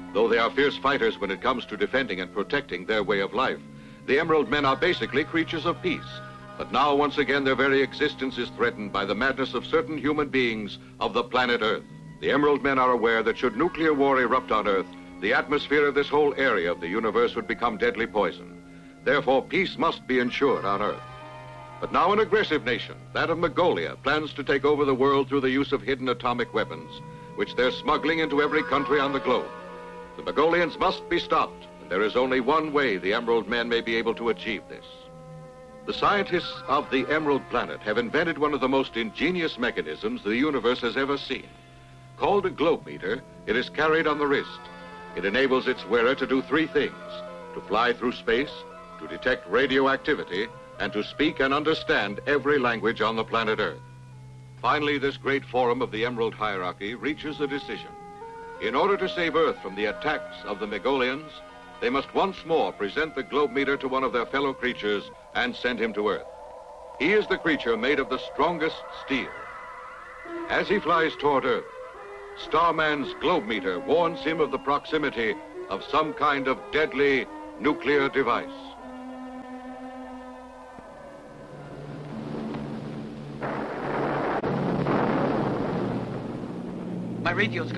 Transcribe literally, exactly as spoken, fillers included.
Though they are fierce fighters when it comes to defending and protecting their way of life, the Emerald Men are basically creatures of peace. But now, once again, their very existence is threatened by the madness of certain human beings of the planet Earth. The Emerald Men are aware that should nuclear war erupt on Earth, the atmosphere of this whole area of the universe would become deadly poison. Therefore, peace must be ensured on Earth. But now an aggressive nation, that of Mongolia, plans to take over the world through the use of hidden atomic weapons, which they're smuggling into every country on the globe. The Mongolians must be stopped, and there is only one way the Emerald Men may be able to achieve this. The scientists of the Emerald Planet have invented one of the most ingenious mechanisms the universe has ever seen. Called a globe meter, it is carried on the wrist. It enables its wearer to do three things: to fly through space, to detect radioactivity, and to speak and understand every language on the planet Earth. Finally, this great forum of the Emerald Hierarchy reaches a decision. In order to save Earth from the attacks of the Mongolians, they must once more present the globe meter to one of their fellow creatures and send him to Earth. He is the creature made of the strongest steel. As he flies toward Earth, Starman's globe meter warns him of the proximity of some kind of deadly nuclear device. My radio's